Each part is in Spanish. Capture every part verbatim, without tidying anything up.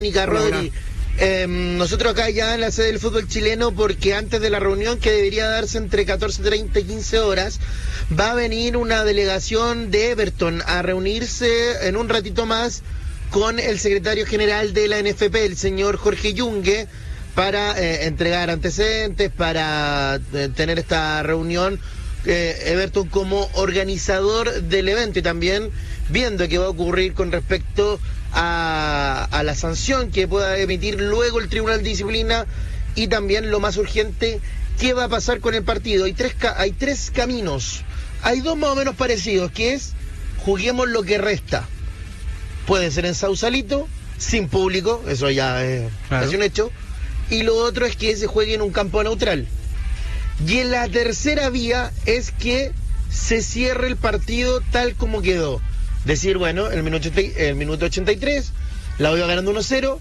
Rodri, eh, nosotros acá ya en la sede del fútbol chileno, porque antes de la reunión que debería darse entre catorce treinta y quince horas, va a venir una delegación de Everton a reunirse en un ratito más con el secretario general de la N F P, el señor Jorge Yungue, para eh, entregar antecedentes, para eh, tener esta reunión. Eh, Everton como organizador del evento y también viendo qué va a ocurrir con respecto a, a la sanción que pueda emitir luego el Tribunal de Disciplina, y también lo más urgente, qué va a pasar con el partido. Hay tres, hay tres caminos, hay dos más o menos parecidos, que es juguemos lo que resta. Puede ser en Sausalito, sin público, eso ya es, claro, es un hecho, y lo otro es que se juegue en un campo neutral. Y en la tercera vía es que se cierre el partido tal como quedó. Decir, bueno, el minuto, el minuto ochenta y tres, la voy ganando uno cero,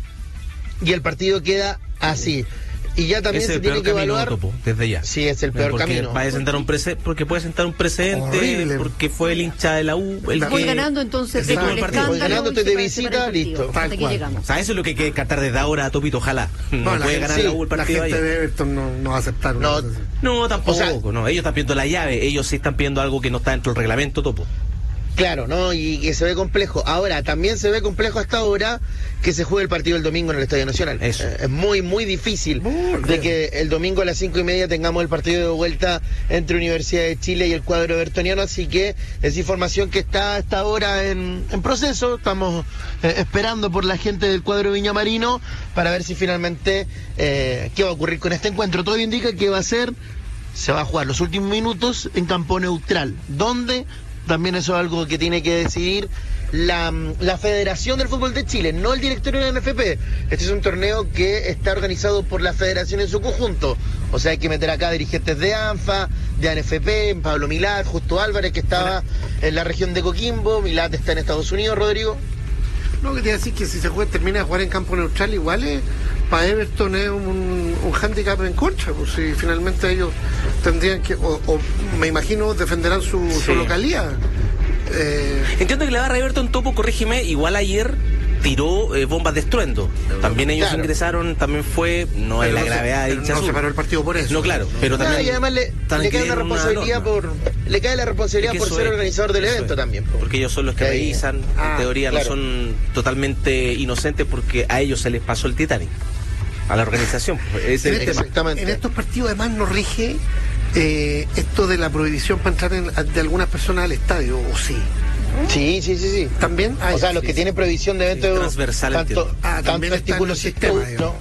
y el partido queda así. Y ya también se tiene que evaluar. Topo, desde ya. Sí, es el peor porque camino. Puede sentar un prece porque puede sentar un precedente. Horrible. Porque fue el hincha de la U. El voy que... ganando, entonces. Sí, el partido. Voy ganando, estoy de visita, listo. Hasta aquí llegamos. O sea, eso es lo que hay que tratar desde ahora, Topito, ojalá. No, no puede gente, ganar sí, la U el partido. La gente ahí. de Everton no, no va a aceptar. No, no tampoco. O sea, no. Ellos están pidiendo la llave. Ellos sí están pidiendo algo que no está dentro del reglamento, Topo. Claro, ¿no? Y que se ve complejo. Ahora, también se ve complejo hasta ahora que se juegue el partido el domingo en el Estadio Nacional. Eso. Eh, es muy, muy difícil muy de que el domingo a las cinco y media tengamos el partido de vuelta entre Universidad de Chile y el cuadro evertoniano, así que es información que está hasta ahora en, en proceso. Estamos eh, esperando por la gente del cuadro viñamarino para ver si finalmente eh, qué va a ocurrir con este encuentro. Todo indica que va a ser, se va a jugar los últimos minutos en campo neutral, donde también eso es algo que tiene que decidir la, la Federación del Fútbol de Chile, no el directorio de la N F P. Este es un torneo que está organizado por la Federación en su conjunto. O sea, hay que meter acá dirigentes de ANFA, de A N F P, Pablo Milat, Justo Álvarez, que estaba en la región de Coquimbo. Milat está en Estados Unidos, Rodrigo. No, que te iba a decir que si se juega, termina de jugar en campo neutral, igual es, para Everton es un, un hándicap en contra, pues si finalmente ellos tendrían que, o, o me imagino, defenderán su, sí. su localidad. Eh... Entiendo que la barra de Everton, Topo, corrígeme, igual ayer tiró eh, bombas de estruendo. También ellos claro. ingresaron, también fue, no es la gravedad de hincha no se paró el partido por eso. No, claro, no, pero no, también. No, y además le, le cae una responsabilidad por. Le cae la responsabilidad por ser es, organizador del evento es, también. Por. Porque ellos son los que sí. revisan, ah, en teoría claro. no son totalmente inocentes porque a ellos se les pasó el Titanic. A la organización. Es el, exactamente. En estos partidos además nos rige eh, esto de la prohibición para entrar en, de algunas personas al estadio, ¿o sí? Sí, sí, sí, sí. ¿También? Ah, o sea, los sí, que sí. tienen prohibición de eventos... Sí, transversal, tanto, ah, tanto artículo ciento uno... ¿no?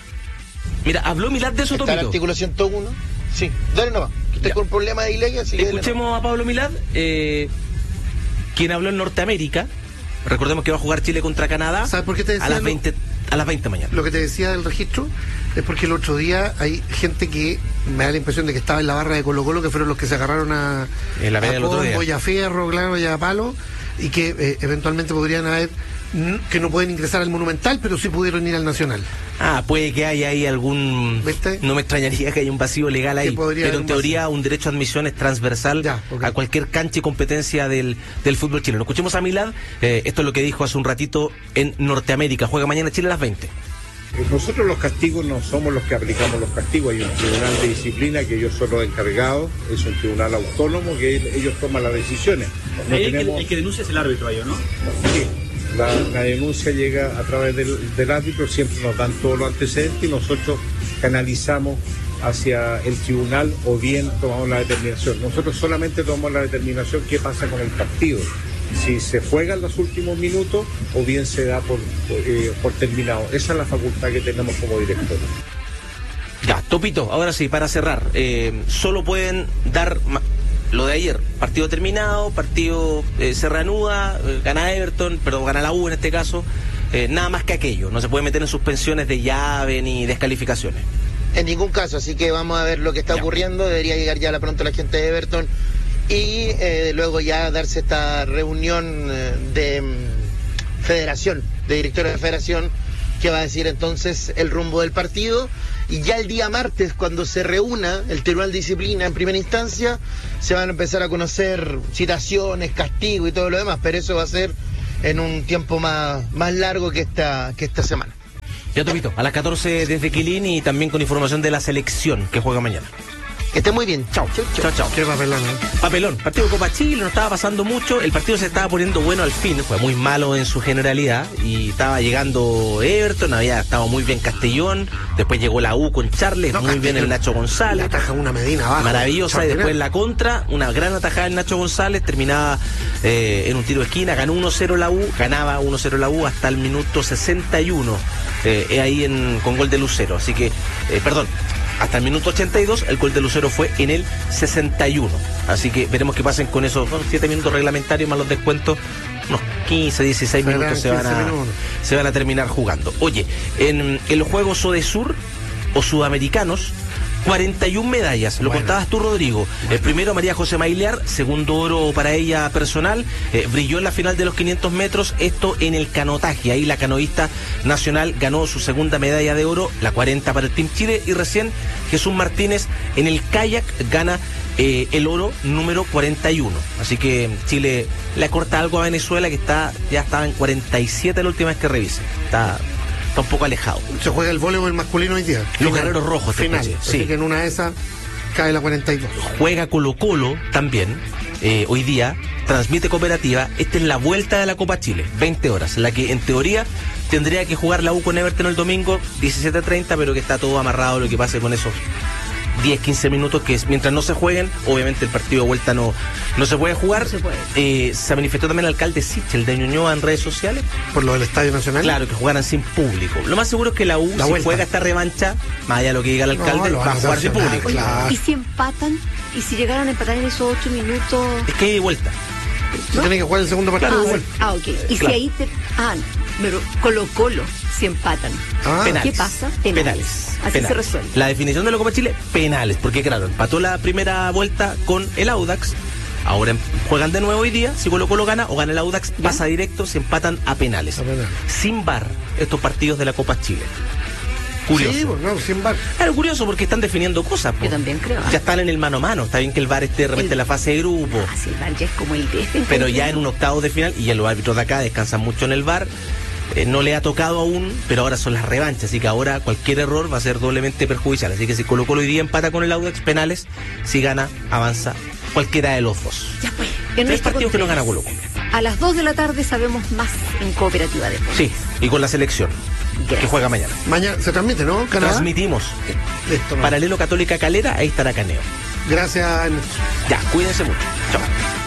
Mira, habló Milad de eso, Topito. ¿Está el artículo ciento uno? Sí, dale nomás. Usted con problema de delay, así que escuchemos a Pablo Milad, eh, quien habló en Norteamérica. Recordemos que va a jugar Chile contra Canadá. ¿Sabes por qué te decía? A las veinte, a las veinte mañana. Lo que te decía del registro es porque el otro día hay gente que me da la impresión de que estaba en la barra de Colo Colo, que fueron los que se agarraron a, en la a del otro día. Combo y a Fierro, claro, y a Palo, y que eh, eventualmente podrían haber, que no pueden ingresar al Monumental, pero sí pudieron ir al Nacional. Ah, puede que haya ahí algún... ¿Viste? No me extrañaría que haya un vacío legal ahí, pero en teoría un derecho a admisión es transversal ya, okay. a cualquier cancha y competencia del, del fútbol chileno. Escuchemos a Milad, eh, esto es lo que dijo hace un ratito en Norteamérica. Juega mañana Chile a las veinte. Nosotros los castigos no somos los que aplicamos los castigos, hay un tribunal de disciplina que ellos son los encargados, es un tribunal autónomo que ellos toman las decisiones. No el, tenemos... que, el que denuncia es el árbitro ahí, ¿no? Sí, la, la denuncia llega a través del, del árbitro, siempre nos dan todos los antecedentes y nosotros canalizamos hacia el tribunal o bien tomamos la determinación. Nosotros solamente tomamos la determinación qué pasa con el partido. Si se juegan los últimos minutos o bien se da por, por, eh, por terminado. Esa es la facultad que tenemos como director. Ya, Topito, ahora sí, para cerrar, eh, solo pueden dar lo de ayer, partido terminado, partido eh, se reanuda, eh, gana Everton, perdón, gana la U en este caso, eh, nada más que aquello, no se puede meter en suspensiones de llave ni descalificaciones. En ningún caso, así que vamos a ver lo que está ya. ocurriendo, debería llegar ya pronto la gente de Everton y eh, luego ya darse esta reunión eh, de um, federación, de directores de federación, que va a decir entonces el rumbo del partido, y ya el día martes, cuando se reúna el Tribunal de Disciplina en primera instancia, se van a empezar a conocer citaciones, castigos y todo lo demás, pero eso va a ser en un tiempo más, más largo que esta, que esta semana. Ya, Topito, a las catorce desde Quilín y también con información de la selección que juega mañana. Que esté muy bien. Chao. Chao, chao. Qué papelón, ¿eh? Papelón, partido de Copa Chile, no estaba pasando mucho, el partido se estaba poniendo bueno al fin, fue muy malo en su generalidad y estaba llegando Everton, había estado muy bien Castellón, después llegó la U con Charles, no, muy Castellón, bien el Nacho González. Ataja una Medina abajo. Maravillosa, y después la contra, una gran atajada del Nacho González, terminaba eh, en un tiro de esquina, ganó uno cero la U, ganaba uno cero la U hasta el minuto sesenta y uno, eh, ahí en, con gol de Lucero, así que, eh, perdón. Hasta el minuto ochenta y dos, el gol de Lucero fue en el sesenta y uno. Así que veremos qué pasen con esos bueno, siete minutos reglamentarios más los descuentos. Unos quince, dieciséis minutos se van, a, se van a terminar jugando. Oye, en el juego Sodesur o Sudamericanos, cuarenta y una medallas, lo bueno. Contabas tú, Rodrigo. El primero, María José Mailear, segundo oro para ella personal, eh, brilló en la final de los quinientos metros, esto en el canotaje, ahí la canoísta nacional ganó su segunda medalla de oro, la cuarenta para el Team Chile, y recién Jesús Martínez en el kayak gana eh, el oro número cuarenta y uno, así que Chile le acorta algo a Venezuela, que está ya estaba en cuarenta y siete la última vez que revise, está... Está un poco alejado. Se juega el voleibol masculino hoy día. Los guerreros rojos. Final. Sí. Así que en una de esas cae la cuarenta y dos. Juega Colo Colo también. Eh, hoy día transmite Cooperativa. Esta es la vuelta de la Copa Chile. veinte horas. La que en teoría tendría que jugar la U con Everton el domingo diecisiete treinta, pero que está todo amarrado lo que pase con esos diez, quince minutos que mientras no se jueguen, obviamente el partido de vuelta no, no se puede jugar. No se puede. Eh, se manifestó también el alcalde Sichel de Ñuñoa en redes sociales. Por lo del Estadio Nacional. Claro, que jugaran sin público. Lo más seguro es que la U, la si vuelta. juega esta revancha, más allá de lo que diga el alcalde, no, va a jugar sin público. Oye, claro. ¿y si empatan? ¿Y si llegaran a empatar en esos ocho minutos? Es que hay de vuelta. Se ¿no? tiene que jugar el segundo partido ah, de vuelta. Ah, ok. Y claro. si ahí te... Ah, pero Colo Colo, si empatan. Ah. Penales. ¿Qué pasa? Penales. Penales. Así penales. se resuelve. La definición de la Copa Chile, penales. Porque claro, empató la primera vuelta con el Audax. Ahora juegan de nuevo hoy día. Si Colo Colo gana o gana el Audax, ¿ya? Pasa directo, se empatan a penales. a penales. Sin V A R, estos partidos de la Copa Chile. Curioso. Sí, bueno, sin V A R. Claro, curioso porque están definiendo cosas. Yo también creo. Ya están en el mano a mano. Está bien que el V A R esté de repente el... en la fase de grupo. Ah, sí, el V A R ya es como el de este. Pero ya en un octavo de final, y ya los árbitros de acá descansan mucho en el V A R. Eh, no le ha tocado aún, pero ahora son las revanchas, así que ahora cualquier error va a ser doblemente perjudicial. Así que si Colo Colo hoy día empata con el Audax, penales, si gana, avanza cualquiera de los dos. Ya pues. Tres partidos que no gana Colo Colo. A las dos de la tarde sabemos más en Cooperativa de Deportes. Sí, y con la selección. Gracias. Que juega mañana. Mañana se transmite, ¿no? ¿Canadá? Transmitimos. Listo, no. Paralelo Católica Calera, ahí estará Caneo. Gracias. Ya, cuídense mucho. Chao.